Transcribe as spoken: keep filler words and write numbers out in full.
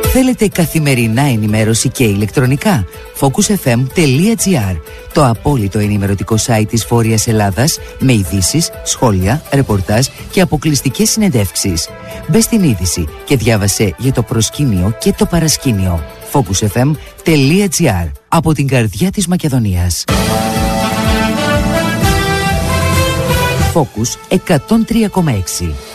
Θέλετε καθημερινά ενημέρωση και ηλεκτρονικά? focus f m τελεία g r, το απόλυτο ενημερωτικό site της Βόρειας Ελλάδας, με ειδήσεις, σχόλια, ρεπορτάζ και αποκλειστικές συνεντεύξεις. Μπες στην είδηση και διάβασε για το προσκήνιο και το παρασκήνιο. focus f m τελεία g r, από την καρδιά της Μακεδονίας. Focus εκατόν τρία κόμμα έξι.